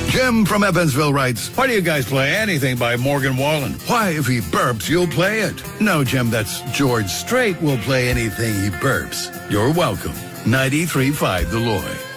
Jim from Evansville writes, Why do you guys play anything by Morgan Wallen? why, if he burps, you'll play it. No, Jim, that's George Strait will play anything he burps. You're welcome. 93.5 The Lloyd.